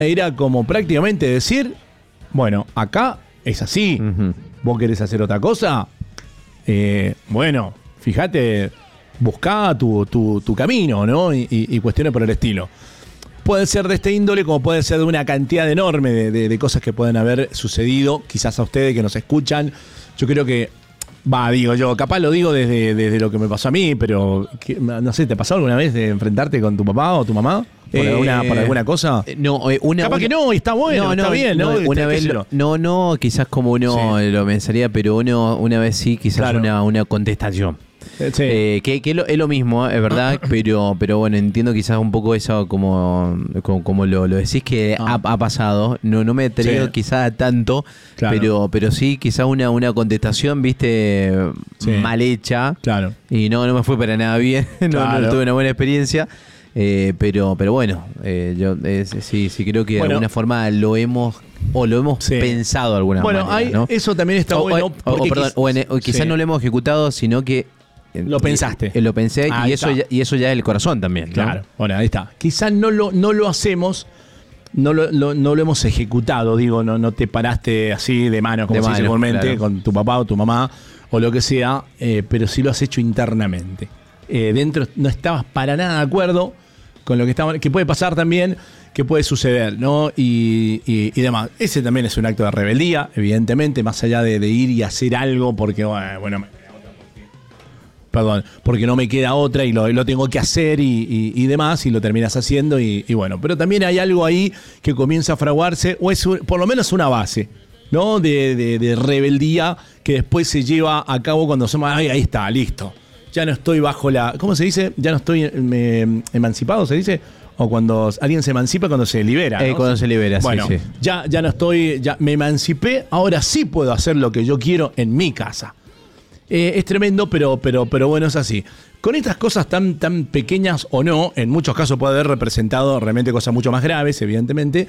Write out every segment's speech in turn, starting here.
era como prácticamente decir, bueno, acá es así, vos querés hacer otra cosa, bueno, fíjate, buscá tu camino, ¿no? Y cuestiones por el estilo. Puede ser de este índole, como puede ser de una cantidad enorme de cosas que pueden haber sucedido, quizás a ustedes que nos escuchan. Yo creo que, capaz lo digo desde lo que me pasó a mí, pero no sé, ¿te pasó alguna vez de enfrentarte con tu papá o tu mamá? ¿Por alguna cosa? Capaz que no, y está bueno, está bien, ¿no? Una vez, quizás como uno lo pensaría, pero una vez sí, quizás una contestación. Sí. Que es lo mismo, es verdad, pero bueno, entiendo quizás un poco eso como lo decís que ha pasado. No me he traído quizás tanto, pero sí, quizás una contestación, viste, mal hecha. Claro. Y no me fue para nada bien, no tuve una buena experiencia. Pero bueno, yo sí creo que de alguna forma lo hemos pensado de alguna manera, ¿no? Eso también está bueno. Quizás no lo hemos ejecutado, sino que lo pensaste. Lo pensé y eso ya es el corazón también, ¿no? Claro, bueno, ahí está. Quizás no lo hacemos, no lo hemos ejecutado, digo, no te paraste así de mano, como se dice comúnmente, con tu papá o tu mamá o lo que sea, pero sí lo has hecho internamente. Dentro no estabas para nada de acuerdo con lo que puede pasar también, que puede suceder, ¿no? Y demás. Ese también es un acto de rebeldía, evidentemente, más allá de ir y hacer algo porque, porque no me queda otra y lo tengo que hacer y demás, y lo terminas haciendo y bueno. Pero también hay algo ahí que comienza a fraguarse, o es por lo menos una base, ¿no? De rebeldía que después se lleva a cabo cuando somos, ahí está, listo. Ya no estoy bajo ¿cómo se dice? Ya no estoy emancipado, ¿se dice? O cuando alguien se emancipa, cuando se libera, ¿no? Cuando se libera, bueno, sí. Ya no estoy, ya me emancipé, ahora sí puedo hacer lo que yo quiero en mi casa. Es tremendo, pero bueno, es así. Con estas cosas tan pequeñas o no, en muchos casos puede haber representado realmente cosas mucho más graves, evidentemente.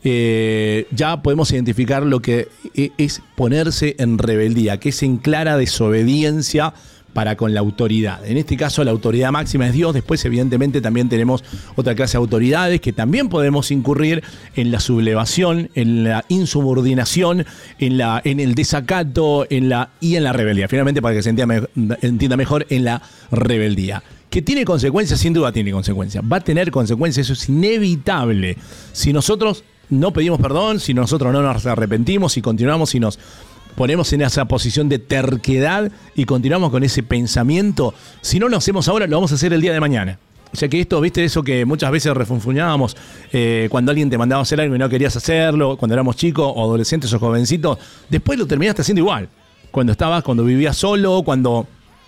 Ya podemos identificar lo que es ponerse en rebeldía, que es en clara desobediencia para con la autoridad. En este caso la autoridad máxima es Dios. Después evidentemente también tenemos otra clase de autoridades que también podemos incurrir en la sublevación, en la insubordinación, en el desacato y en la rebeldía. Finalmente, para que se entienda mejor, en la rebeldía. Que tiene consecuencias, sin duda tiene consecuencias. Va a tener consecuencias, eso es inevitable. Si nosotros no pedimos perdón, si nosotros no nos arrepentimos, si continuamos, si nos ponemos en esa posición de terquedad y continuamos con ese pensamiento, si no lo hacemos ahora, lo vamos a hacer el día de mañana. O sea que esto, viste, eso que muchas veces refunfuñábamos cuando alguien te mandaba a hacer algo y no querías hacerlo, cuando éramos chicos o adolescentes o jovencitos, después lo terminaste haciendo igual. Cuando vivías solo, cuando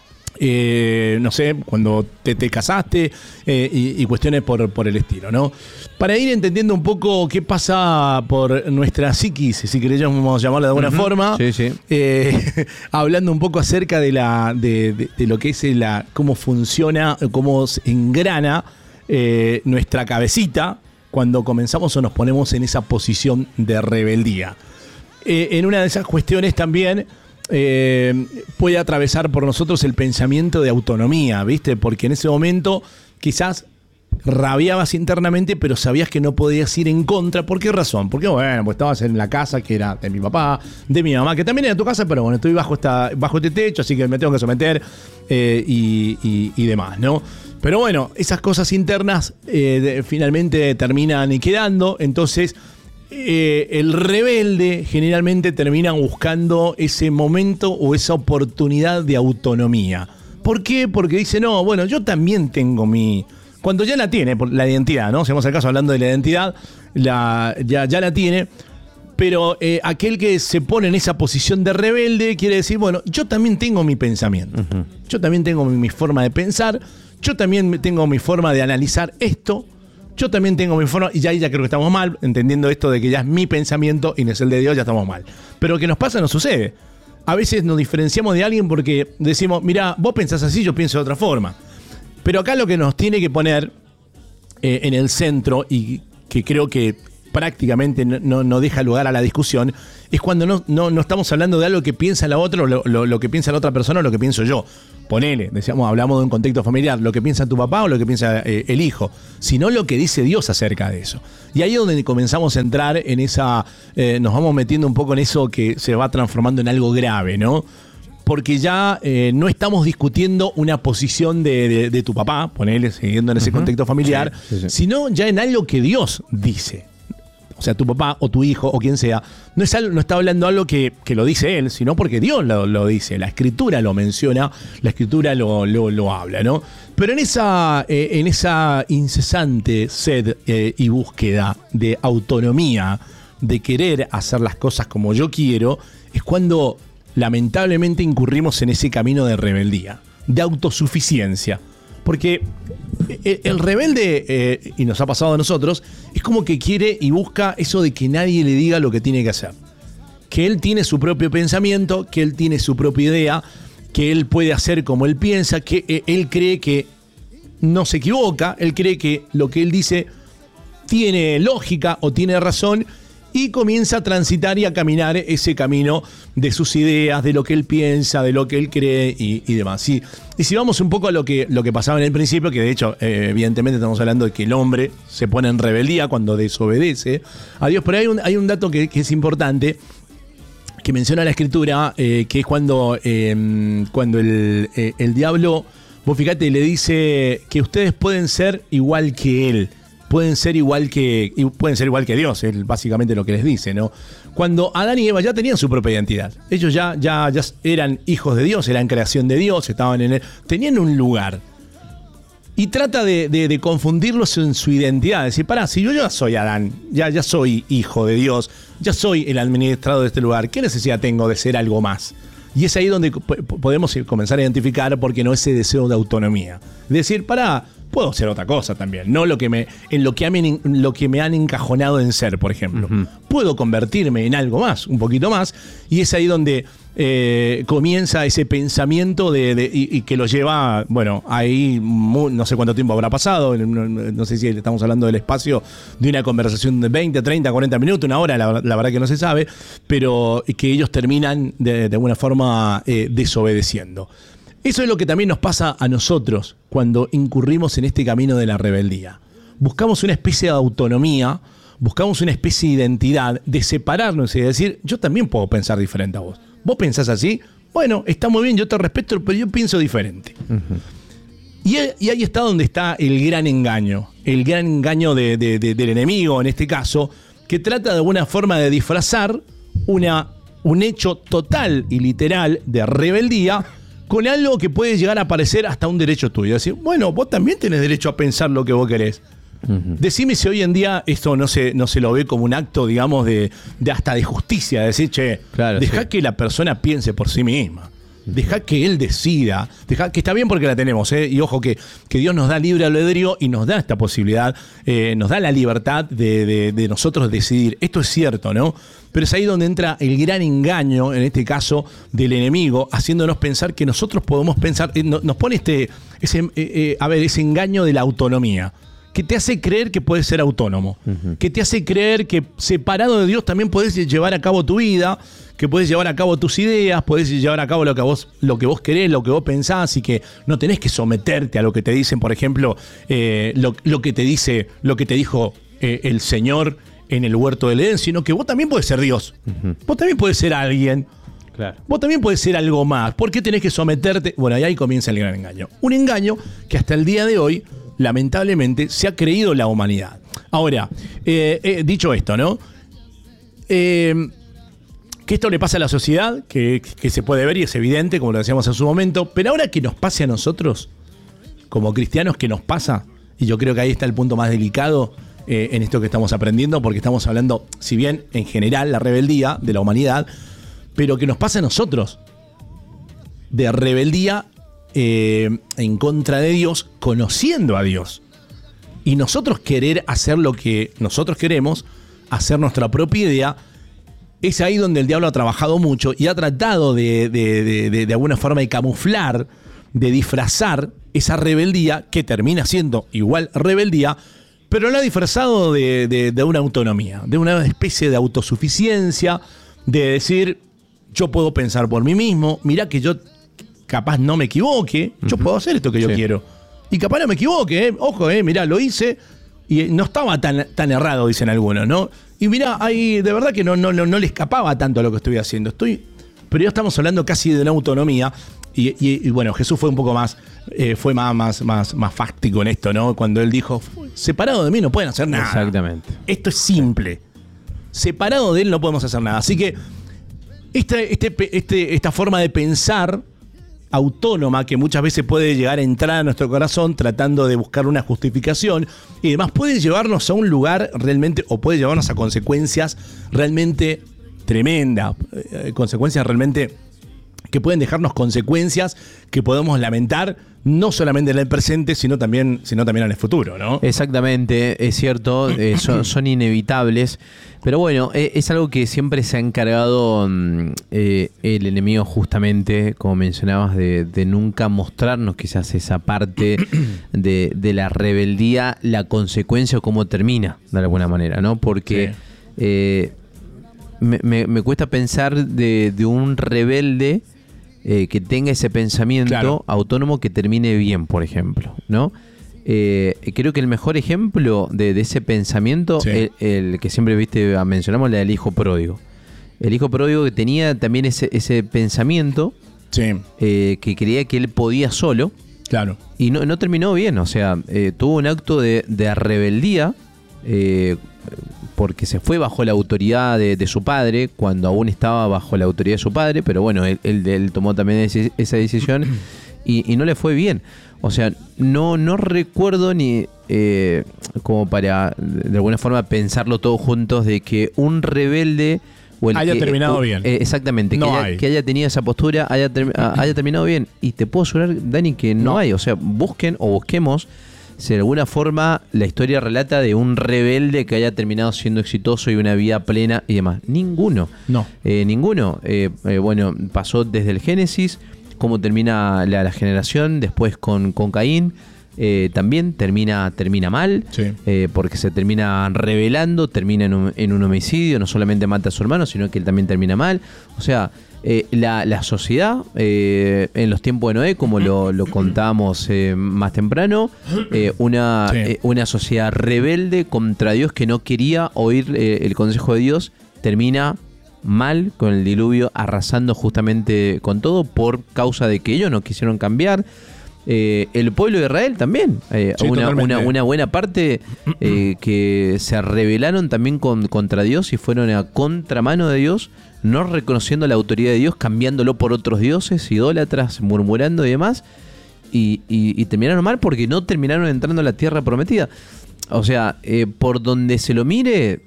no sé, cuando te casaste y cuestiones por el estilo, ¿no? Para ir entendiendo un poco qué pasa por nuestra psiquis, si queremos llamarla de alguna forma, sí. Hablando un poco acerca de lo que es cómo funciona, cómo se engrana nuestra cabecita cuando comenzamos o nos ponemos en esa posición de rebeldía. En una de esas cuestiones también puede atravesar por nosotros el pensamiento de autonomía, ¿viste? Porque en ese momento quizás rabiabas internamente, pero sabías que no podías ir en contra. ¿Por qué razón? Porque bueno, pues estabas en la casa que era de mi papá, de mi mamá, que también era tu casa, pero bueno, estoy bajo este techo, así que me tengo que someter y demás, ¿no? Pero bueno, esas cosas internas finalmente terminan quedando, entonces el rebelde generalmente termina buscando ese momento o esa oportunidad de autonomía. ¿Por qué? Porque dice, no, bueno, yo también tengo cuando ya la tiene, por la identidad, ¿no? Si vamos al caso hablando de la identidad, ya la tiene, pero aquel que se pone en esa posición de rebelde quiere decir, bueno, yo también tengo mi pensamiento, yo también tengo mi forma de pensar, yo también tengo mi forma de analizar esto, yo también tengo mi forma, y ya creo que estamos mal, entendiendo esto de que ya es mi pensamiento y no es el de Dios, ya estamos mal. Pero lo que nos pasa nos sucede. A veces nos diferenciamos de alguien porque decimos, mirá, vos pensás así, yo pienso de otra forma. Pero acá lo que nos tiene que poner en el centro, y que creo que prácticamente no deja lugar a la discusión, es cuando no estamos hablando de algo que piensa la otra, lo que piensa la otra persona o lo que pienso yo. Ponele, hablamos de un contexto familiar, lo que piensa tu papá o lo que piensa el hijo, sino lo que dice Dios acerca de eso. Y ahí es donde comenzamos a entrar en esa, nos vamos metiendo un poco en eso que se va transformando en algo grave, ¿no? Porque ya no estamos discutiendo una posición de tu papá, ponele, siguiendo en ese contexto familiar, sí. Sino ya en algo que Dios dice. O sea, tu papá o tu hijo o quien sea, no está hablando algo que lo dice él, sino porque Dios lo dice. La Escritura lo menciona, la Escritura lo habla, ¿no? Pero en esa incesante sed y búsqueda de autonomía, de querer hacer las cosas como yo quiero, es cuando lamentablemente incurrimos en ese camino de rebeldía, de autosuficiencia. Porque el rebelde, y nos ha pasado a nosotros, es como que quiere y busca eso de que nadie le diga lo que tiene que hacer. Que él tiene su propio pensamiento, que él tiene su propia idea, que él puede hacer como él piensa, que él cree que no se equivoca, él cree que lo que él dice tiene lógica o tiene razón, y comienza a transitar y a caminar ese camino de sus ideas, de lo que él piensa, de lo que él cree y demás. Y si vamos un poco a lo que pasaba en el principio, que de hecho, evidentemente estamos hablando de que el hombre se pone en rebeldía cuando desobedece a Dios, pero hay un dato que es importante, que menciona la Escritura, que es cuando el diablo, vos fíjate, le dice que ustedes pueden ser igual que él. Pueden ser igual que Dios, es básicamente lo que les dice, ¿no? Cuando Adán y Eva ya tenían su propia identidad, ellos ya eran hijos de Dios, eran creación de Dios, estaban en él, tenían un lugar. Y trata de confundirlos en su identidad, decir, pará, si yo ya soy Adán, ya soy hijo de Dios, ya soy el administrador de este lugar, ¿qué necesidad tengo de ser algo más? Y es ahí donde podemos comenzar a identificar por qué no ese deseo de autonomía. Decir, pará, puedo ser otra cosa también, no lo que me han encajonado en ser, por ejemplo. Uh-huh. Puedo convertirme en algo más, un poquito más, y es ahí donde comienza ese pensamiento y que lo lleva, bueno, ahí no sé cuánto tiempo habrá pasado, no sé si estamos hablando del espacio de una conversación de 20, 30, 40 minutos, una hora, la verdad que no se sabe, pero que ellos terminan de alguna forma desobedeciendo. Eso es lo que también nos pasa a nosotros cuando incurrimos en este camino de la rebeldía. Buscamos una especie de autonomía, buscamos una especie de identidad, de separarnos y de decir, yo también puedo pensar diferente a vos. ¿Vos pensás así? Bueno, está muy bien, yo te respeto, pero yo pienso diferente. Uh-huh. Y ahí está donde está el gran engaño del enemigo, en este caso, que trata de alguna forma de disfrazar un hecho total y literal de rebeldía con algo que puede llegar a parecer hasta un derecho tuyo. Decir, bueno, vos también tenés derecho a pensar lo que vos querés. Uh-huh. Decime si hoy en día esto no se lo ve como un acto, digamos, de hasta de justicia. De decir, che, claro, dejá sí, que la persona piense por sí misma. Dejá que él decida. Dejá, que está bien porque la tenemos, y ojo que Dios nos da libre albedrío y nos da esta posibilidad, nos da la libertad de nosotros decidir. Esto es cierto, ¿no? Pero es ahí donde entra el gran engaño, en este caso, del enemigo, haciéndonos pensar que nosotros podemos pensar, nos pone ese engaño de la autonomía, que te hace creer que puedes ser autónomo, uh-huh, que te hace creer que separado de Dios también podés llevar a cabo tu vida, que podés llevar a cabo tus ideas, podés llevar a cabo lo que vos querés, lo que vos pensás, y que no tenés que someterte a lo que te dicen, por ejemplo, lo que te dijo el Señor en el huerto del Edén, sino que vos también podés ser Dios. Uh-huh. Vos también podés ser alguien. Claro. Vos también podés ser algo más. ¿Por qué tenés que someterte? Bueno, ahí comienza el gran engaño. Un engaño que hasta el día de hoy, lamentablemente, se ha creído la humanidad. Ahora, dicho esto, ¿no? Que esto le pasa a la sociedad, que se puede ver y es evidente, como lo decíamos en su momento, pero ahora que nos pase a nosotros, como cristianos, ¿qué nos pasa? Y yo creo que ahí está el punto más delicado en esto que estamos aprendiendo, porque estamos hablando, si bien en general, la rebeldía de la humanidad, pero que nos pasa a nosotros, de rebeldía en contra de Dios, conociendo a Dios. Y nosotros querer hacer lo que nosotros queremos, hacer nuestra propia idea, es ahí donde el diablo ha trabajado mucho y ha tratado de alguna forma de camuflar, de disfrazar esa rebeldía, que termina siendo igual rebeldía, pero lo ha disfrazado de una autonomía, de una especie de autosuficiencia, de decir, yo puedo pensar por mí mismo, mirá que yo capaz no me equivoque, yo puedo hacer esto que yo quiero. Y capaz no me equivoque, ojo, mirá, lo hice y no estaba tan errado, dicen algunos, ¿no? Y mirá, ahí de verdad que no le escapaba tanto a lo que estoy haciendo. Pero ya estamos hablando casi de una autonomía. Y bueno, Jesús fue un poco más, fue más fáctico en esto, ¿no? Cuando él dijo, separado de mí no pueden hacer nada. Exactamente. Esto es simple. Separado de él no podemos hacer nada. Así que esta forma de pensar autónoma que muchas veces puede llegar a entrar a nuestro corazón tratando de buscar una justificación y además puede llevarnos a un lugar realmente, o puede llevarnos a consecuencias realmente tremendas, consecuencias realmente que pueden dejarnos consecuencias que podemos lamentar no solamente en el presente, sino también en el futuro, ¿no? Exactamente, es cierto, son inevitables, pero bueno, es algo que siempre se ha encargado el enemigo justamente, como mencionabas, de nunca mostrarnos quizás esa parte de la rebeldía, la consecuencia o cómo termina, de alguna manera, ¿no? Porque me cuesta pensar de un rebelde que tenga ese pensamiento autónomo que termine bien, por ejemplo, ¿no? Creo que el mejor ejemplo de ese pensamiento, el que siempre mencionamos, la del hijo pródigo. El hijo pródigo que tenía también ese pensamiento que creía que él podía solo. Claro. Y no terminó bien, o sea, tuvo un acto de rebeldía, porque se fue bajo la autoridad de su padre, cuando aún estaba bajo la autoridad de su padre, pero bueno, él tomó también esa decisión y no le fue bien. O sea, no recuerdo ni como para de alguna forma pensarlo todos juntos de que un rebelde haya terminado bien. Exactamente, que haya tenido esa postura, haya terminado bien. Y te puedo asegurar, Dani, que no hay. O sea, busquemos si de alguna forma la historia relata de un rebelde que haya terminado siendo exitoso y una vida plena y demás. Ninguno. No. Ninguno. Bueno, pasó desde el Génesis, cómo termina la generación, después con Caín. También termina mal, porque se termina rebelando, termina en un homicidio, no solamente mata a su hermano, sino que él también termina mal. O sea, la sociedad en los tiempos de Noé, como lo contábamos más temprano, una sociedad rebelde contra Dios que no quería oír el consejo de Dios, termina mal con el diluvio, arrasando justamente con todo por causa de que ellos no quisieron cambiar. El pueblo de Israel también, una buena parte que se rebelaron también contra Dios y fueron a contramano de Dios, no reconociendo la autoridad de Dios, cambiándolo por otros dioses, idólatras, murmurando y demás, y terminaron mal porque no terminaron entrando a la tierra prometida. O sea, por donde se lo mire,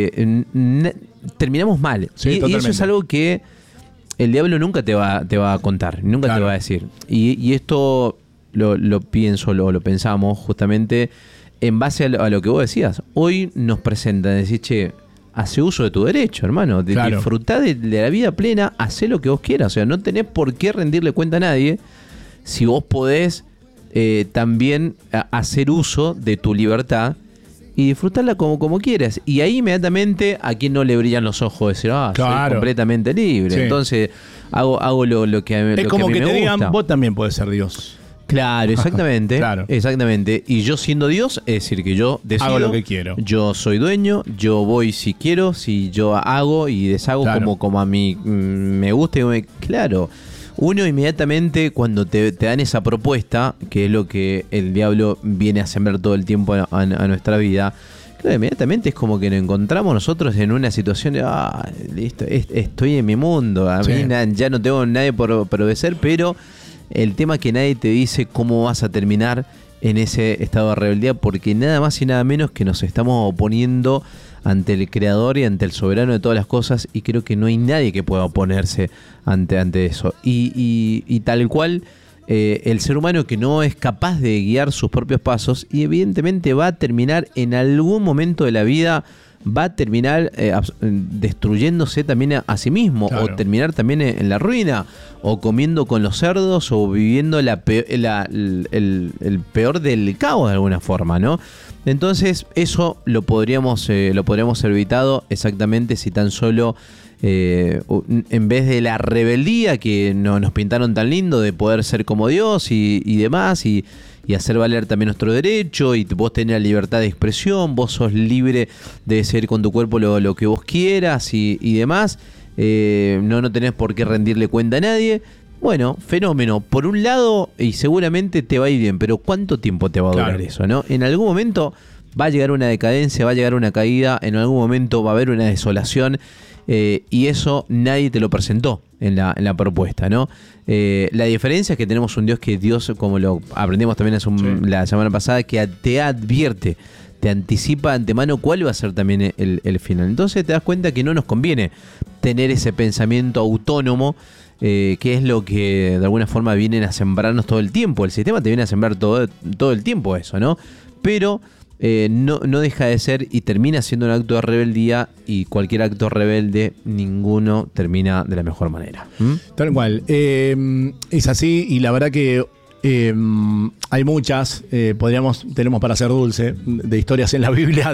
terminamos mal. Y eso es algo que el diablo nunca te va a contar, nunca te va a decir. Y esto lo pienso, lo pensamos justamente en base a lo que vos decías. Hoy nos presentan, decís, che, hace uso de tu derecho, hermano. Disfrutá de la vida plena, hacé lo que vos quieras. O sea, no tenés por qué rendirle cuenta a nadie si vos podés también hacer uso de tu libertad y disfrutarla como quieras. Y ahí inmediatamente a quien no le brillan los ojos, decir, soy completamente libre. Sí. Entonces hago lo que a mí me gusta. Es como que te digan, vos también podés ser Dios. Claro, exactamente. Exactamente. Y yo siendo Dios, es decir, que yo decido, hago lo que quiero. Yo soy dueño, yo voy si quiero, si yo hago y deshago como a mí me gusta. Claro. Uno inmediatamente cuando te dan esa propuesta, que es lo que el diablo viene a sembrar todo el tiempo a nuestra vida, claro, inmediatamente es como que nos encontramos nosotros en una situación de, listo, estoy en mi mundo, a mí ya no tengo nadie por obedecer, pero el tema es que nadie te dice cómo vas a terminar en ese estado de rebeldía, porque nada más y nada menos que nos estamos oponiendo ante el creador y ante el soberano de todas las cosas, y creo que no hay nadie que pueda oponerse ante eso. Y tal cual, el ser humano que no es capaz de guiar sus propios pasos, y evidentemente va a terminar en algún momento de la vida va a terminar destruyéndose también a sí mismo, claro. O terminar también en la ruina, o comiendo con los cerdos, o viviendo el peor del caos de alguna forma, ¿no? Entonces eso lo podríamos haber evitado exactamente si tan solo en vez de la rebeldía que nos pintaron tan lindo de poder ser como Dios y demás, y hacer valer también nuestro derecho, y vos tenés la libertad de expresión, vos sos libre de decidir con tu cuerpo lo que vos quieras y demás, no tenés por qué rendirle cuenta a nadie. Bueno, fenómeno, por un lado, y seguramente te va a ir bien, pero ¿cuánto tiempo te va a durar eso, no? En algún momento va a llegar una decadencia, va a llegar una caída, en algún momento va a haber una desolación, y eso nadie te lo presentó en la propuesta, ¿no? La diferencia es que tenemos un Dios, como lo aprendimos también la semana pasada, que te advierte, te anticipa de antemano cuál va a ser también el final. Entonces te das cuenta que no nos conviene tener ese pensamiento autónomo, que es lo que de alguna forma vienen a sembrarnos todo el tiempo. El sistema te viene a sembrar todo el tiempo eso, ¿no? Pero no deja de ser y termina siendo un acto de rebeldía, y cualquier acto rebelde, ninguno termina de la mejor manera. Tal cual. Es así, y la verdad que hay muchas, tenemos para hacer dulce, de historias en la Biblia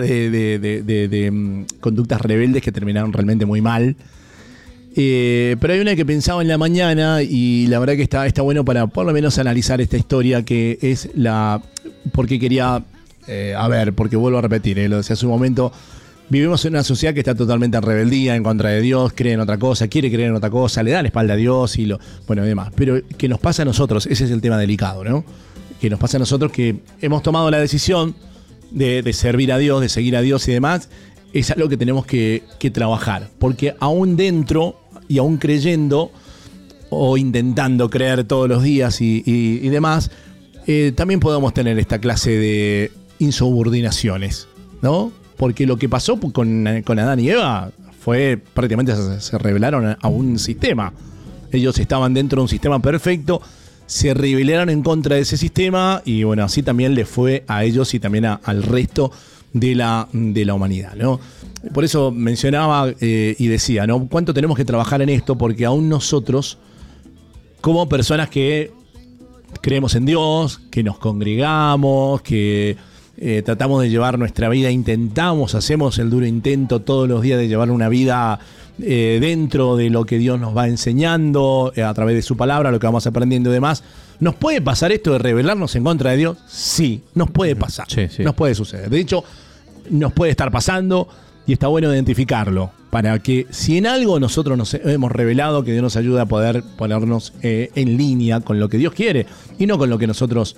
de conductas rebeldes que terminaron realmente muy mal. Pero hay una que pensaba en la mañana, y la verdad que está bueno para por lo menos analizar esta historia, que es porque quería... porque vuelvo a repetir, lo decía hace un momento, vivimos en una sociedad que está totalmente en rebeldía, en contra de Dios, cree en otra cosa, quiere creer en otra cosa, le da la espalda a Dios y demás. Pero ¿qué nos pasa a nosotros? Ese es el tema delicado, ¿no? Que nos pasa a nosotros que hemos tomado la decisión de servir a Dios, de seguir a Dios y demás. Es algo que tenemos que trabajar, porque aún dentro y aún creyendo o intentando creer todos los días y demás, también podemos tener esta clase de insubordinaciones, ¿no? Porque lo que pasó con Adán y Eva fue prácticamente se rebelaron a un sistema. Ellos estaban dentro de un sistema perfecto, se rebelaron en contra de ese sistema, y bueno, así también le fue a ellos y también al resto de la humanidad, ¿no? Por eso mencionaba y decía, ¿no? ¿Cuánto tenemos que trabajar en esto? Porque aún nosotros, como personas que creemos en Dios, que nos congregamos, que tratamos de llevar nuestra vida, hacemos el duro intento todos los días de llevar una vida dentro de lo que Dios nos va enseñando, a través de su palabra, lo que vamos aprendiendo y demás. ¿Nos puede pasar esto de rebelarnos en contra de Dios? Sí, nos puede pasar. Sí. Nos puede suceder. De hecho, nos puede estar pasando, y está bueno identificarlo, para que si en algo nosotros nos hemos rebelado, que Dios nos ayude a poder ponernos en línea con lo que Dios quiere y no con lo que nosotros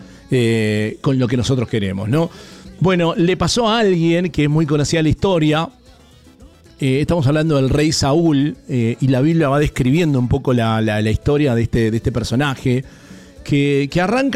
queremos, ¿no? Bueno, le pasó a alguien que es muy conocida la historia. Estamos hablando del rey Saúl, y la Biblia va describiendo un poco la historia de este personaje que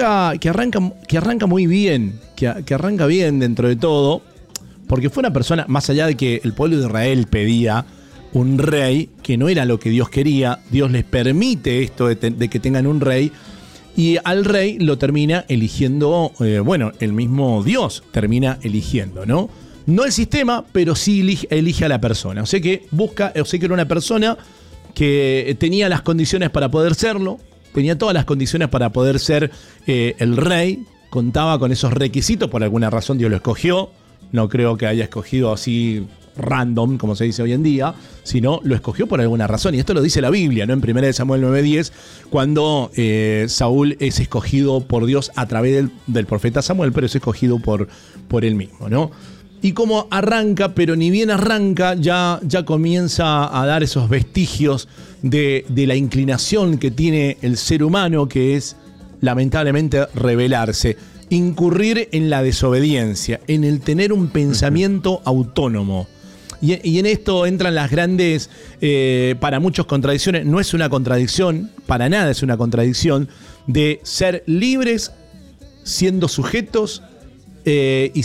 arranca muy bien, que arranca bien dentro de todo. Porque fue una persona, más allá de que el pueblo de Israel pedía un rey, que no era lo que Dios quería, Dios les permite esto de que tengan un rey, y al rey lo termina eligiendo, el mismo Dios termina eligiendo, ¿no? No el sistema, pero sí elige a la persona. O sea que era una persona que tenía las condiciones para poder serlo, tenía todas las condiciones para poder ser el rey, contaba con esos requisitos, por alguna razón Dios lo escogió. No creo que haya escogido así random, como se dice hoy en día, sino lo escogió por alguna razón. Y esto lo dice la Biblia, ¿no? En 1 Samuel 9:10, cuando Saúl es escogido por Dios a través del profeta Samuel, pero es escogido por él mismo, ¿no? Y como arranca, pero ni bien arranca, ya comienza a dar esos vestigios de la inclinación que tiene el ser humano, que es lamentablemente rebelarse. Incurrir en la desobediencia, en el tener un pensamiento autónomo. Y en esto entran las grandes, para muchos, contradicciones. No es una contradicción, para nada es una contradicción, de ser libres siendo sujetos y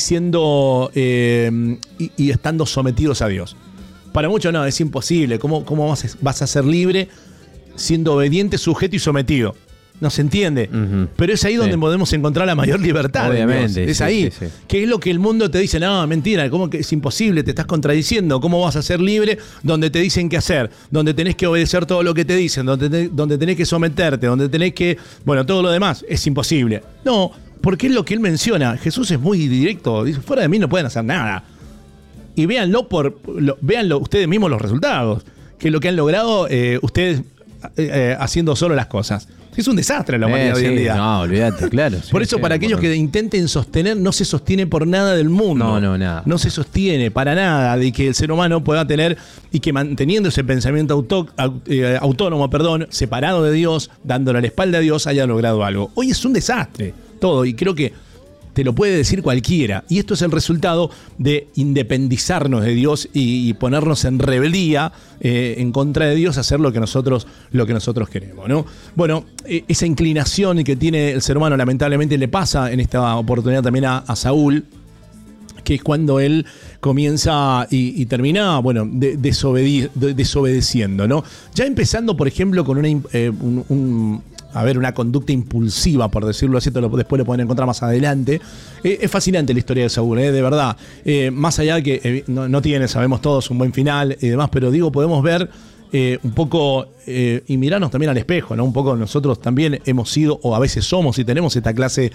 estando sometidos a Dios. Para muchos no, es imposible. ¿Cómo vas a ser libre siendo obediente, sujeto y sometido? no se entiende. Pero es ahí donde podemos encontrar la mayor libertad. Obviamente. Es ahí. Sí. Que es lo que el mundo te dice, no, mentira, ¿cómo que es imposible? Te estás contradiciendo. ¿Cómo vas a ser libre donde te dicen qué hacer? Donde tenés que obedecer todo lo que te dicen, donde tenés que someterte, donde tenés que... Bueno, todo lo demás es imposible. No, porque es lo que él menciona. Jesús es muy directo. Dice, fuera de mí no pueden hacer nada. Y véanlo ustedes mismos los resultados. Que es lo que han logrado ustedes haciendo solo las cosas. Es un desastre la humanidad hoy en día. No, olvídate, claro. Por eso, para aquellos que intenten sostener, no se sostiene por nada del mundo. No, nada. No se sostiene para nada de que el ser humano pueda tener y que manteniendo ese pensamiento autónomo, separado de Dios, dándole la espalda a Dios, haya logrado algo. Hoy es un desastre todo y creo que te lo puede decir cualquiera. Y esto es el resultado de independizarnos de Dios y ponernos en rebeldía en contra de Dios, hacer lo que nosotros queremos, ¿no? Bueno, esa inclinación que tiene el ser humano lamentablemente le pasa en esta oportunidad también a Saúl, que es cuando él comienza y termina, bueno, desobedeciendo, ¿no? Ya empezando, por ejemplo, con una conducta impulsiva, por decirlo así, después lo pueden encontrar más adelante. Es fascinante la historia de Saúl, de verdad. Más allá de que no tiene, sabemos todos, un buen final y demás, pero podemos ver un poco y mirarnos también al espejo, ¿no? Un poco nosotros también hemos sido, o a veces somos y tenemos esta clase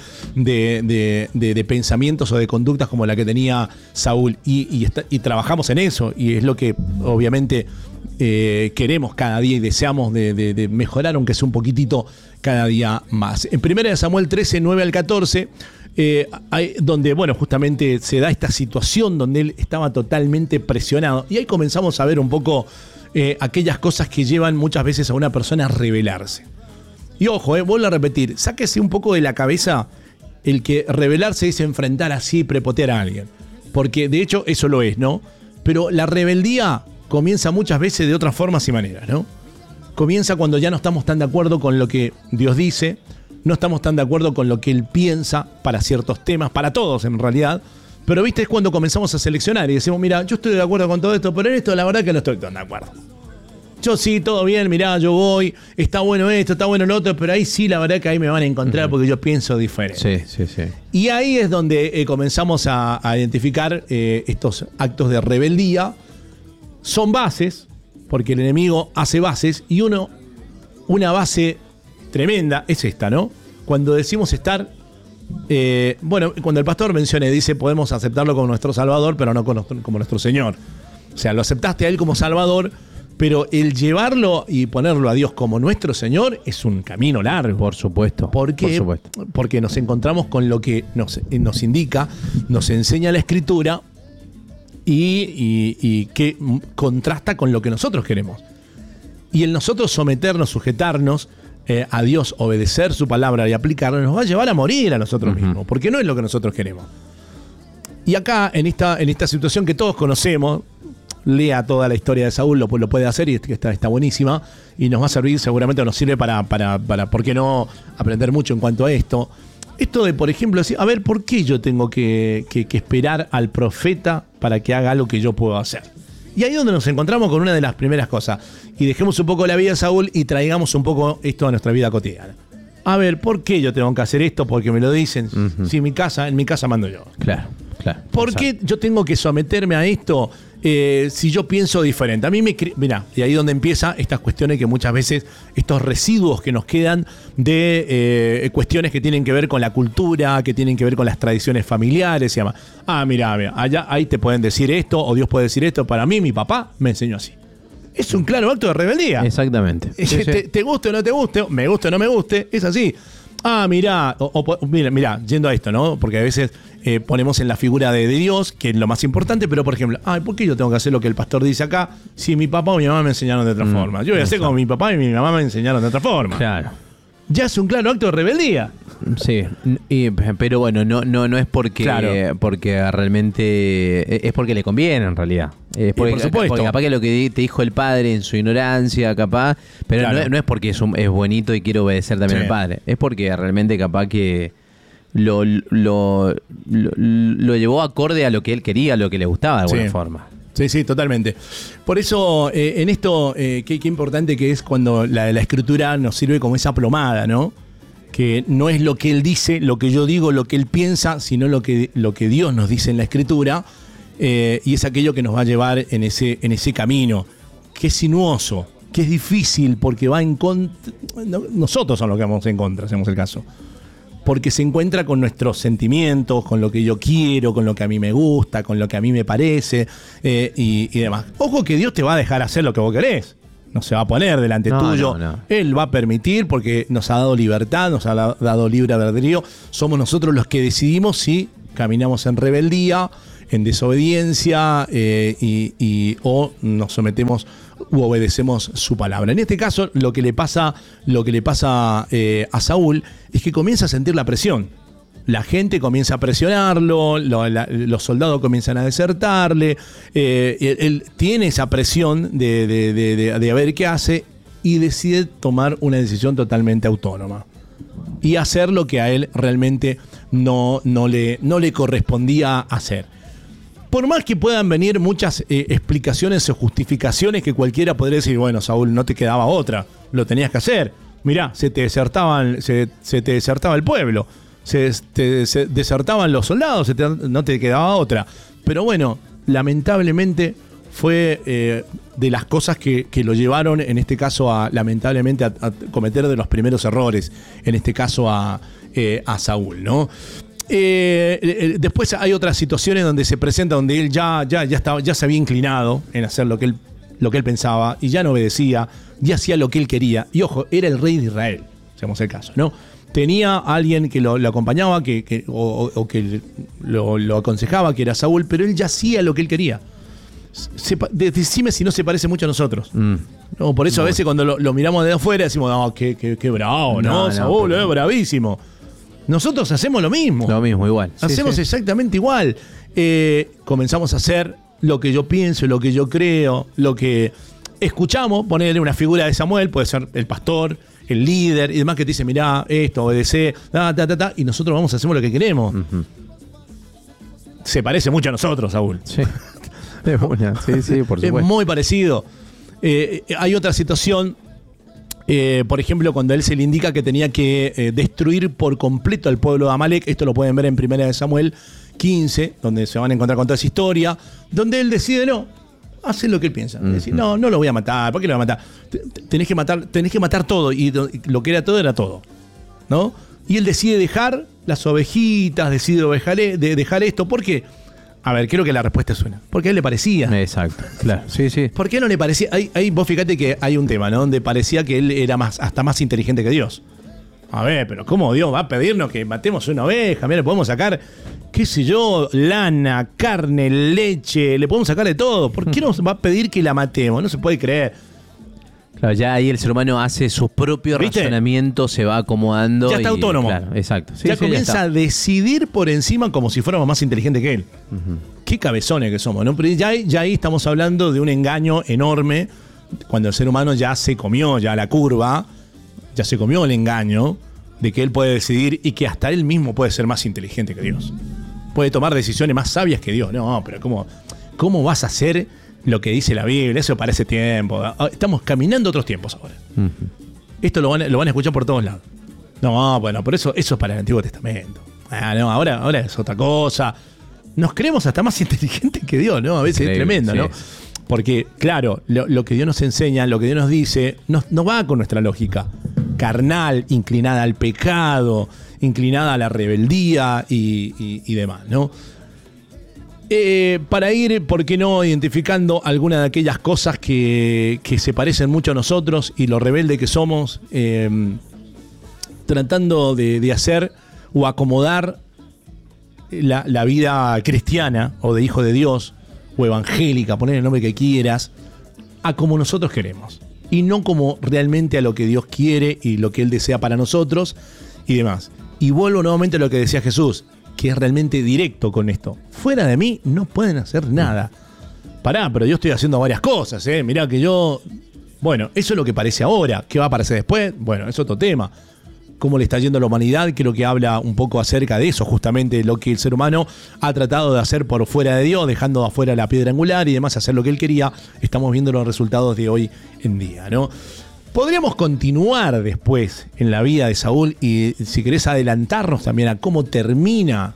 de pensamientos o de conductas como la que tenía Saúl y trabajamos en eso y es lo que obviamente queremos cada día y deseamos de mejorar, aunque sea un poquitito cada día más. En 1 Samuel 13, 9 al 14, donde, bueno, justamente se da esta situación donde él estaba totalmente presionado. Y ahí comenzamos a ver un poco aquellas cosas que llevan muchas veces a una persona a rebelarse. Y ojo, vuelvo a repetir, sáquese un poco de la cabeza el que rebelarse es enfrentar así, prepotear a alguien. Porque de hecho eso lo es, ¿no? Pero la rebeldía comienza muchas veces de otras formas y maneras, ¿no? Comienza cuando ya no estamos tan de acuerdo con lo que Dios dice, no estamos tan de acuerdo con lo que Él piensa para ciertos temas, para todos en realidad, pero viste, es cuando comenzamos a seleccionar y decimos, mira, yo estoy de acuerdo con todo esto, pero en esto la verdad que no estoy tan de acuerdo. Yo sí, todo bien, mirá, yo voy, está bueno esto, está bueno lo otro, pero ahí sí, la verdad que ahí me van a encontrar porque yo pienso diferente. Sí. Y ahí es donde comenzamos a identificar estos actos de rebeldía. Son bases, porque el enemigo hace bases, y una base tremenda es esta, ¿no? Cuando decimos estar, cuando el pastor dice, podemos aceptarlo como nuestro Salvador, pero no como nuestro Señor. O sea, lo aceptaste a Él como Salvador, pero el llevarlo y ponerlo a Dios como nuestro Señor es un camino largo. Por supuesto. ¿Por qué? Porque nos encontramos con lo que nos indica, nos enseña la Escritura, y que contrasta con lo que nosotros queremos. Y el nosotros someternos, sujetarnos a Dios, obedecer su palabra y aplicarla, nos va a llevar a morir a nosotros mismos, porque no es lo que nosotros queremos. Y acá, en esta situación que todos conocemos, lea toda la historia de Saúl, lo puede hacer y está buenísima, y nos va a servir, seguramente nos sirve para ¿por qué no?, aprender mucho en cuanto a esto. Esto de, por ejemplo, decir, a ver, ¿por qué yo tengo que esperar al profeta para que haga algo que yo puedo hacer? Y ahí es donde nos encontramos con una de las primeras cosas. Y dejemos un poco la vida de Saúl y traigamos un poco esto a nuestra vida cotidiana. A ver, ¿por qué yo tengo que hacer esto? Porque me lo dicen. Si en mi casa mando yo. Claro. ¿Por qué yo tengo que someterme a esto si yo pienso diferente? A mí mirá, y ahí es donde empieza estas cuestiones que muchas veces, estos residuos que nos quedan de cuestiones que tienen que ver con la cultura, que tienen que ver con las tradiciones familiares, se llama, mira, ahí te pueden decir esto, o Dios puede decir esto, para mí mi papá me enseñó así. Es un claro acto de rebeldía. Exactamente. Te guste o no te guste, me guste o no me guste, es así. Mirá, mirá, yendo a esto, ¿no? Porque a veces ponemos en la figura de Dios, que es lo más importante, pero por ejemplo, ¿por qué yo tengo que hacer lo que el pastor dice acá si mi papá o mi mamá me enseñaron de otra forma? Yo voy a hacer como mi papá y mi mamá me enseñaron de otra forma. Claro. Ya es un claro acto de rebeldía. Sí, pero bueno, no es porque, porque realmente es porque le conviene en realidad. Porque, por supuesto. Porque capaz que lo que te dijo el padre en su ignorancia, capaz, pero no es porque es bonito y quiere obedecer también al padre. Es porque realmente capaz que lo llevó acorde a lo que él quería, a lo que le gustaba de alguna forma. Sí, totalmente. Por eso, en esto, qué importante que es cuando la escritura nos sirve como esa plomada, ¿no? que no es lo que él dice, lo que yo digo, lo que él piensa, sino lo que Dios nos dice en la Escritura, y es aquello que nos va a llevar en ese camino, que es sinuoso, que es difícil, porque va en contra. Nosotros somos los que vamos en contra, hacemos el caso. Porque se encuentra con nuestros sentimientos, con lo que yo quiero, con lo que a mí me gusta, con lo que a mí me parece, y demás. Ojo que Dios te va a dejar hacer lo que vos querés. No se va a poner delante tuyo. No. Él va a permitir, porque nos ha dado libertad, nos ha dado libre albedrío. Somos nosotros los que decidimos si caminamos en rebeldía, en desobediencia, o nos sometemos u obedecemos su palabra. En este caso, lo que le pasa a Saúl es que comienza a sentir la presión. La gente comienza a presionarlo, los soldados comienzan a desertarle, él tiene esa presión de ver qué hace, y decide tomar una decisión totalmente autónoma y hacer lo que a él realmente no le correspondía hacer. Por más que puedan venir muchas explicaciones o justificaciones que cualquiera podría decir, bueno, Saúl, no te quedaba otra, lo tenías que hacer. Mirá, se te desertaba el pueblo, se desertaban los soldados, no te quedaba otra. Pero bueno, lamentablemente fue de las cosas que lo llevaron, en este caso, a cometer de los primeros errores, en este caso a Saúl, ¿no? Después hay otras situaciones donde se presenta, donde él ya se había inclinado en hacer lo que él pensaba, y ya no obedecía, ya hacía lo que él quería. Y ojo, era el rey de Israel, hacemos el caso, ¿no? Tenía a alguien que lo acompañaba, que lo aconsejaba, que era Saúl, pero él ya hacía lo que él quería. Decime si no se parece mucho a nosotros. No, por eso a veces cuando lo miramos de afuera decimos, no, qué bravo, ¿no? Saúl, bravísimo. Nosotros hacemos lo mismo. Lo mismo, igual. Hacemos exactamente igual. Comenzamos a hacer lo que yo pienso, lo que yo creo, lo que escuchamos. Ponerle una figura de Samuel, puede ser el pastor, el líder y demás, que te dice, mirá, esto, obedece, y nosotros vamos a hacer lo que queremos. Uh-huh. Se parece mucho a nosotros, Saúl. Sí. Es buena. Sí, por supuesto. Es muy parecido. Hay otra situación. Por ejemplo, cuando a él se le indica que tenía que destruir por completo al pueblo de Amalek. Esto lo pueden ver en 1 Samuel 15, donde se van a encontrar con toda esa historia, donde él decide hacer lo que él piensa. Uh-huh. Decir, no lo voy a matar. ¿Por qué lo voy a matar? Tenés que matar todo, y lo que era todo, ¿no? Y él decide dejar las ovejitas, decide dejar esto. ¿Por qué? A ver, creo que la respuesta suena. Porque a él le parecía. Exacto, claro. Sí. ¿Por qué no le parecía? Ahí vos fíjate que hay un tema, ¿no? Donde parecía que él era hasta más inteligente que Dios. A ver, pero ¿cómo Dios va a pedirnos que matemos una oveja? Mira, le podemos sacar, qué sé yo, lana, carne, leche, le podemos sacar de todo. ¿Por qué nos va a pedir que la matemos? No se puede creer. Claro, ya ahí el ser humano hace su propio razonamiento, se va acomodando. Ya está autónomo. Claro, exacto. Ya comienza a decidir por encima como si fuéramos más inteligentes que él. Uh-huh. Qué cabezones que somos, ¿no? Pero ya ahí estamos hablando de un engaño enorme, cuando el ser humano ya se comió la curva, ya se comió el engaño de que él puede decidir, y que hasta él mismo puede ser más inteligente que Dios. Puede tomar decisiones más sabias que Dios. No, pero ¿cómo vas a hacer lo que dice la Biblia? Eso para ese tiempo. Estamos caminando otros tiempos ahora. Uh-huh. Esto lo van a escuchar por todos lados. No, bueno, por eso es para el Antiguo Testamento. No, ahora es otra cosa. Nos creemos hasta más inteligentes que Dios, ¿no? A veces increíble, es tremendo, ¿no? Sí. Porque, claro, lo que Dios nos enseña, lo que Dios nos dice, no va con nuestra lógica carnal, inclinada al pecado, inclinada a la rebeldía y demás, ¿no? Para ir, ¿por qué no?, identificando algunas de aquellas cosas que se parecen mucho a nosotros y lo rebelde que somos, tratando de hacer o acomodar la vida cristiana o de hijo de Dios o evangélica, poner el nombre que quieras, a como nosotros queremos y no como realmente a lo que Dios quiere y lo que Él desea para nosotros y demás. Y vuelvo nuevamente a lo que decía Jesús, que es realmente directo con esto. Fuera de mí no pueden hacer nada. Pará, pero yo estoy haciendo varias cosas, mirá que yo... Bueno, eso es lo que parece ahora. ¿Qué va a aparecer después? Bueno, es otro tema. Cómo le está yendo a la humanidad, creo que habla un poco acerca de eso, justamente lo que el ser humano ha tratado de hacer por fuera de Dios, dejando afuera la piedra angular y demás, hacer lo que él quería. Estamos viendo los resultados de hoy en día, ¿no? Podríamos continuar después en la vida de Saúl y si querés adelantarnos también a cómo termina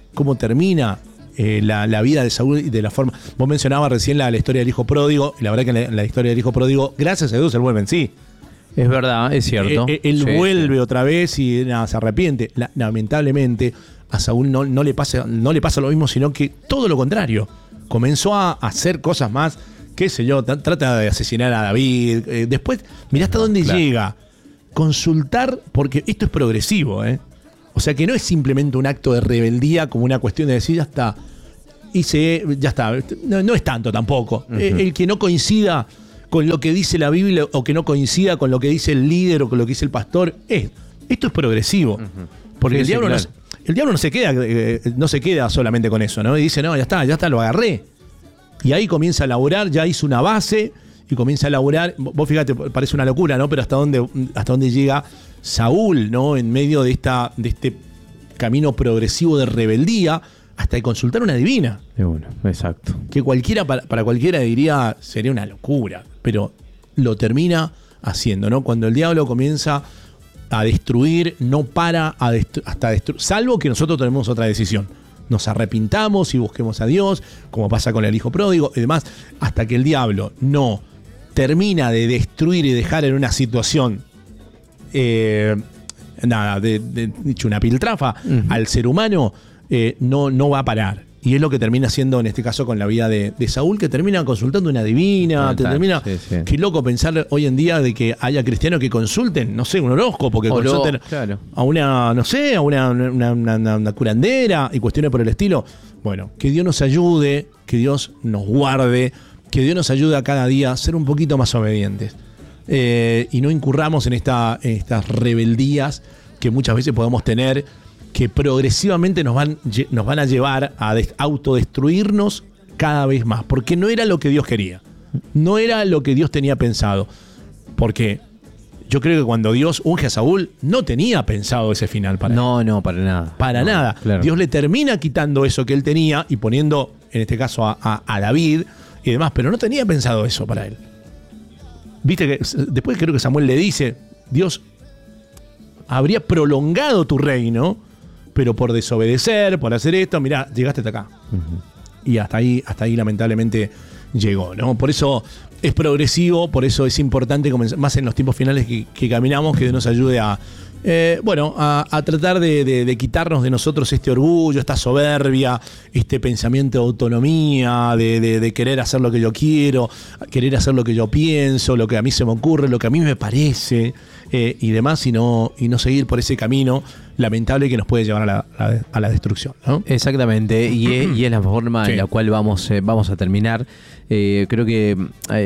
la vida de Saúl y de la forma. Vos mencionabas recién la historia del hijo pródigo, y la verdad que en la historia del hijo pródigo, gracias a Dios, él vuelve en sí. Es verdad, es cierto. Él vuelve otra vez y se arrepiente. Lamentablemente a Saúl no le pasa lo mismo, sino que todo lo contrario. Comenzó a hacer cosas más, qué sé yo, trata de asesinar a David. Después, mirá hasta dónde llega. Consultar, porque esto es progresivo, ¿eh? O sea que no es simplemente un acto de rebeldía como una cuestión de decir, ya está, ya está. No es tanto tampoco. Uh-huh. El que no coincida con lo que dice la Biblia o que no coincida con lo que dice el líder o con lo que dice el pastor, esto es progresivo. Uh-huh. Porque el diablo no se queda solamente con eso, ¿no? Y dice, no, ya está, lo agarré. Y ahí comienza a laburar, ya hizo una base y comienza a laburar. Vos fíjate, parece una locura, ¿no? Pero hasta dónde llega Saúl, ¿no? En medio de este camino progresivo de rebeldía, hasta de consultar una divina. Bueno, exacto. Que para cualquiera diría sería una locura, pero lo termina haciendo, ¿no? Cuando el diablo comienza a destruir, no para hasta destruir, salvo que nosotros tenemos otra decisión. Nos arrepintamos y busquemos a Dios, como pasa con el hijo pródigo y demás, hasta que el diablo no termina de destruir y dejar en una situación dicho una piltrafa al ser humano, no va a parar. Y es lo que termina haciendo en este caso con la vida de Saúl, que termina consultando una divina, sí. Qué loco pensar hoy en día de que haya cristianos que consulten, no sé, un horóscopo, que consulten a una, no sé, a una curandera y cuestiones por el estilo. Bueno, que Dios nos ayude, que Dios nos guarde, que Dios nos ayude a cada día a ser un poquito más obedientes. Y no incurramos en estas rebeldías que muchas veces podemos tener, que progresivamente nos van a llevar a autodestruirnos cada vez más, porque no era lo que Dios quería, no era lo que Dios tenía pensado, porque yo creo que cuando Dios unge a Saúl, no tenía pensado ese final para él. No, para nada. Para nada. Claro. Dios le termina quitando eso que él tenía y poniendo, en este caso, a David y demás, pero no tenía pensado eso para él. Viste que después creo que Samuel le dice, Dios habría prolongado tu reino, pero por desobedecer, por hacer esto, mirá, llegaste hasta acá. Uh-huh. Y hasta ahí lamentablemente llegó, ¿no? Por eso es progresivo, por eso es importante, más en los tiempos finales que caminamos, que nos ayude a tratar de quitarnos de nosotros este orgullo, esta soberbia, este pensamiento de autonomía, de querer hacer lo que yo quiero, querer hacer lo que yo pienso, lo que a mí se me ocurre, lo que a mí me parece, y demás, y no seguir por ese camino lamentable que nos puede llevar a la destrucción, ¿no? Exactamente, y es la forma en la cual vamos a terminar. Creo que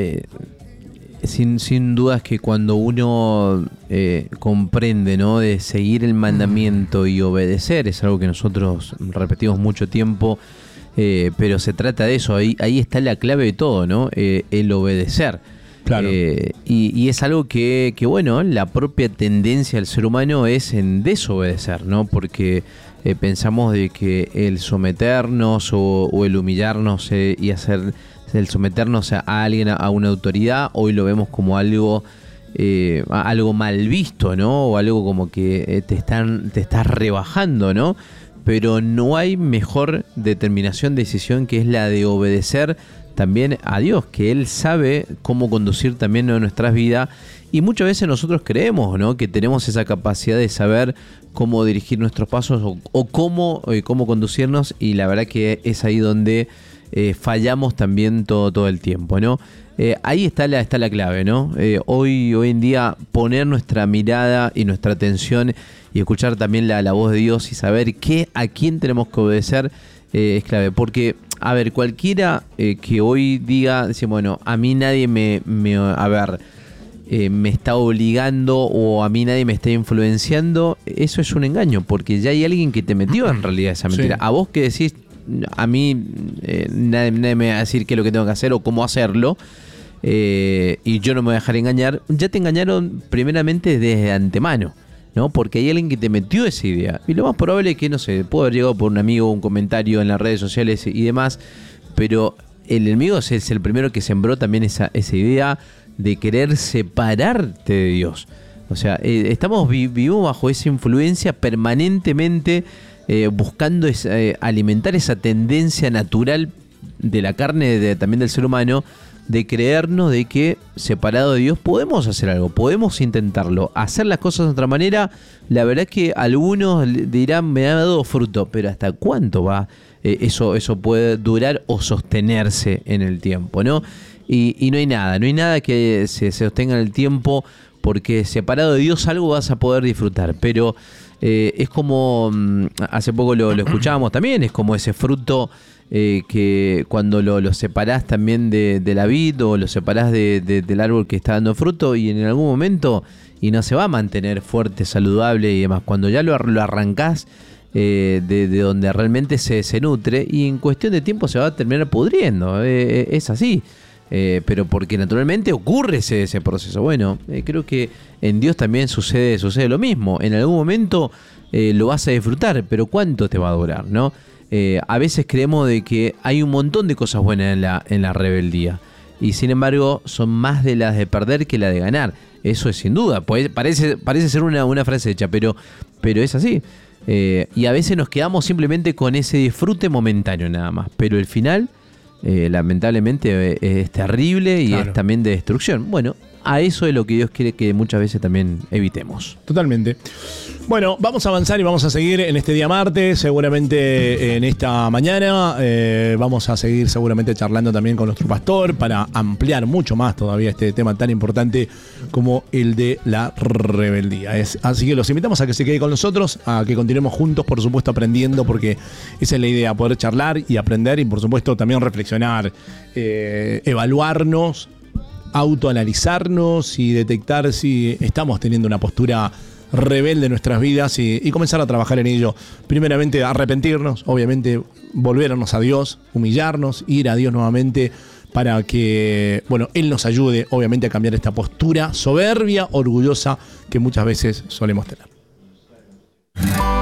sin dudas que cuando uno comprende, ¿no?, de seguir el mandamiento y obedecer, es algo que nosotros repetimos mucho tiempo, pero se trata de eso, ahí está la clave de todo, ¿no? El obedecer. Claro. Y es algo que, bueno, la propia tendencia del ser humano es en desobedecer, ¿no? Porque pensamos de que el someternos o el humillarnos y el someternos a alguien, a una autoridad, hoy lo vemos como algo mal visto, ¿no? O algo como que te estás rebajando, ¿no? Pero no hay mejor determinación, decisión que es la de obedecer también a Dios, que Él sabe cómo conducir también nuestras vidas, y muchas veces nosotros creemos, ¿no?, que tenemos esa capacidad de saber cómo dirigir nuestros pasos o cómo conducirnos, y la verdad que es ahí donde fallamos también todo el tiempo, ¿no? Ahí está la clave, ¿no? Hoy en día poner nuestra mirada y nuestra atención y escuchar también la voz de Dios y saber a quién tenemos que obedecer es clave, porque a ver, cualquiera que hoy diga, bueno, a mí nadie me está obligando o a mí nadie me está influenciando, eso es un engaño, porque ya hay alguien que te metió en realidad esa mentira. Sí. A vos que decís, a mí nadie me va a decir qué es lo que tengo que hacer o cómo hacerlo, y yo no me voy a dejar engañar, ya te engañaron primeramente desde antemano, ¿no? Porque hay alguien que te metió esa idea. Y lo más probable es que, no sé, puede haber llegado por un amigo, un comentario en las redes sociales y demás, pero el enemigo es el primero que sembró también esa idea, de querer separarte de Dios. O sea, vivimos bajo esa influencia permanentemente, buscando alimentar esa tendencia natural de la carne, también del ser humano, de creernos de que separado de Dios podemos hacer algo, podemos intentarlo, hacer las cosas de otra manera. La verdad es que algunos dirán, me ha dado fruto, pero ¿hasta cuánto va eso puede durar o sostenerse en el tiempo, ¿no? Y no hay nada que se sostenga en el tiempo, porque separado de Dios algo vas a poder disfrutar, pero es como, hace poco lo escuchábamos también, es como ese fruto que cuando lo separás también de la vid, o lo separás del árbol que está dando fruto, y en algún momento y no se va a mantener fuerte, saludable y demás. Cuando ya lo arrancás de donde realmente se nutre, y en cuestión de tiempo se va a terminar pudriendo, es así. Pero porque naturalmente ocurre ese proceso. Bueno, creo que en Dios también sucede lo mismo. En algún momento lo vas a disfrutar, pero ¿cuánto te va a durar, no? A veces creemos de que hay un montón de cosas buenas en la rebeldía, y sin embargo son más de las de perder que las de ganar. Eso es sin duda. Parece ser una frase hecha, pero es así. Y a veces nos quedamos simplemente con ese disfrute momentáneo nada más, pero el final lamentablemente es terrible, y claro, es también de destrucción. Bueno, a eso es lo que Dios quiere que muchas veces también evitemos. Totalmente. Bueno, vamos a avanzar y vamos a seguir en este día martes, seguramente en esta mañana. Vamos a seguir seguramente charlando también con nuestro pastor para ampliar mucho más todavía este tema tan importante como el de la rebeldía. Así que los invitamos a que se quede con nosotros, a que continuemos juntos, por supuesto, aprendiendo, porque esa es la idea, poder charlar y aprender, y por supuesto también reflexionar, evaluarnos, autoanalizarnos y detectar si estamos teniendo una postura rebelde en nuestras vidas, y comenzar a trabajar en ello. Primeramente, arrepentirnos, obviamente volvernos a Dios, humillarnos, ir a Dios nuevamente, para que, bueno, Él nos ayude, obviamente, a cambiar esta postura soberbia, orgullosa, que muchas veces solemos tener.